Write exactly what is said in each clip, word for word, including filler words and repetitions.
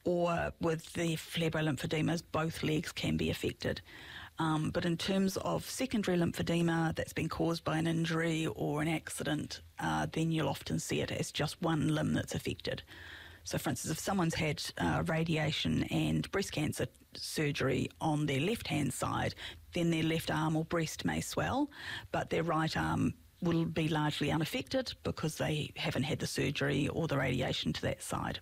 or with the flares lymphodemas, both legs can be affected. Um, but in terms of secondary lymphedema that's been caused by an injury or an accident, uh, then you'll often see it as just one limb that's affected. So, for instance, if someone's had uh, radiation and breast cancer surgery on their left-hand side, then their left arm or breast may swell, but their right arm will be largely unaffected because they haven't had the surgery or the radiation to that side.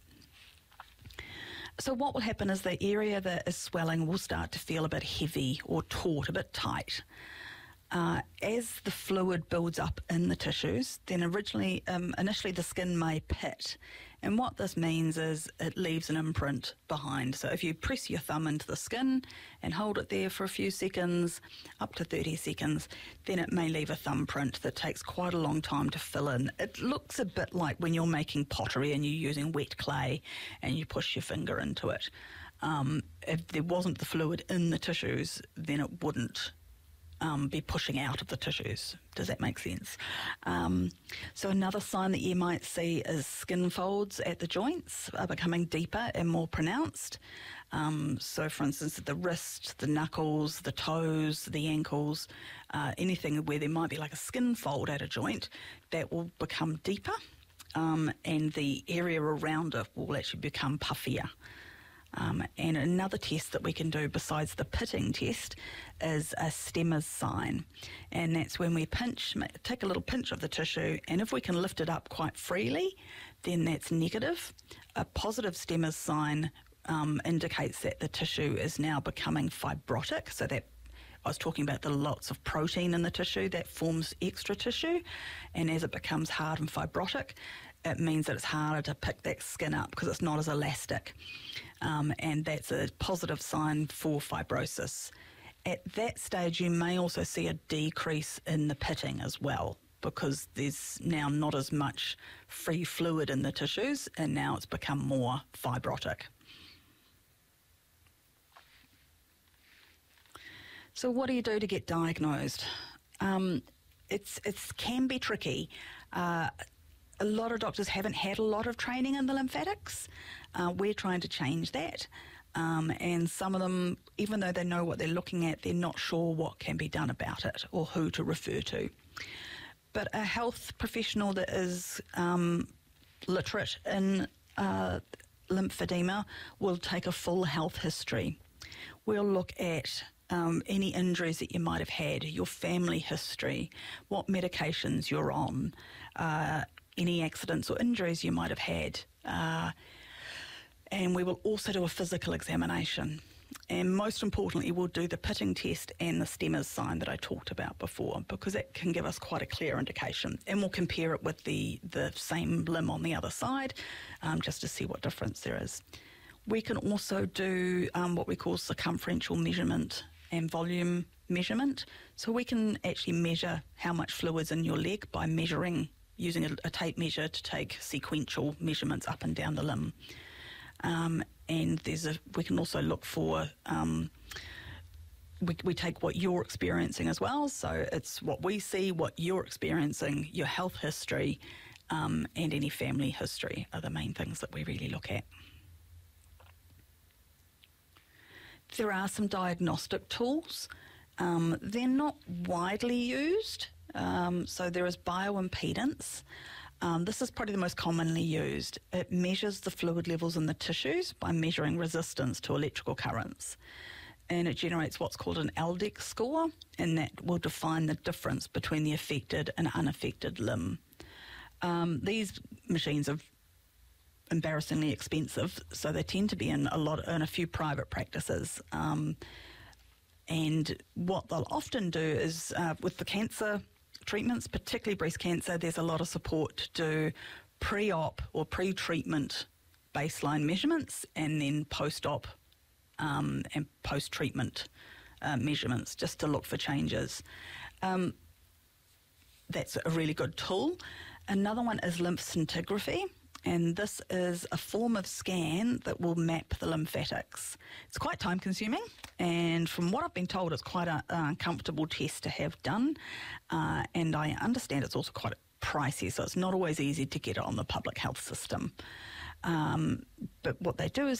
So what will happen is the area that is swelling will start to feel a bit heavy or taut, a bit tight. Uh, as the fluid builds up in the tissues, then originally, um, initially the skin may pit. And what this means is it leaves an imprint behind. So if you press your thumb into the skin and hold it there for a few seconds, up to thirty seconds, then it may leave a thumbprint that takes quite a long time to fill in. It looks a bit like when you're making pottery and you're using wet clay and you push your finger into it. Um, if there wasn't the fluid in the tissues, then it wouldn't Um, be pushing out of the tissues. Does that make sense? Um, so another sign that you might see is skin folds at the joints are becoming deeper and more pronounced. Um, so for instance, the wrist, the knuckles, the toes, the ankles, uh, anything where there might be like a skin fold at a joint, that will become deeper, um, and the area around it will actually become puffier. Um, and another test that we can do besides the pitting test is a Stemmer's sign. And that's when we pinch, take a little pinch of the tissue, and if we can lift it up quite freely, then that's negative. A positive Stemmer's sign um, indicates that the tissue is now becoming fibrotic, so that I was talking about the lots of protein in the tissue that forms extra tissue, and as it becomes hard and fibrotic, it means that it's harder to pick that skin up because it's not as elastic. Um, and that's a positive sign for fibrosis. At that stage, you may also see a decrease in the pitting as well, because there's now not as much free fluid in the tissues, and now it's become more fibrotic. So what do you do to get diagnosed? Um, it's it's can be tricky. Uh, a lot of doctors haven't had a lot of training in the lymphatics. Uh, we're trying to change that. Um, and some of them, even though they know what they're looking at, they're not sure what can be done about it or who to refer to. But a health professional that is um, literate in uh, lymphedema will take a full health history. We'll look at Um, any injuries that you might have had, your family history, what medications you're on, uh, any accidents or injuries you might have had. Uh, and we will also do a physical examination. And most importantly, we'll do the pitting test and the Stemmer's sign that I talked about before, because that can give us quite a clear indication. And we'll compare it with the, the same limb on the other side, um, just to see what difference there is. We can also do um, what we call circumferential measurement and volume measurement. So we can actually measure how much fluid's in your leg by measuring, using a, a tape measure to take sequential measurements up and down the limb. Um, and there's a, we can also look for, um, we, we take what you're experiencing as well. So it's what we see, what you're experiencing, your health history, um, and any family history are the main things that we really look at. There are some diagnostic tools. Um, they're not widely used. Um, so there is bioimpedance. Um, this is probably the most commonly used. It measures the fluid levels in the tissues by measuring resistance to electrical currents. And it generates what's called an L D E X score, and that will define the difference between the affected and unaffected limb. Um, these machines are embarrassingly expensive, so they tend to be in a lot in a few private practices. Um, and what they'll often do is uh, with the cancer treatments, particularly breast cancer, there's a lot of support to do pre-op or pre-treatment baseline measurements, and then post-op um, and post-treatment uh, measurements, just to look for changes. Um, that's a really good tool. Another one is lymph scintigraphy. And this is a form of scan that will map the lymphatics. It's quite time consuming, and from what I've been told, it's quite an uncomfortable test to have done. Uh, and I understand it's also quite pricey, so it's not always easy to get it on the public health system. Um, but what they do is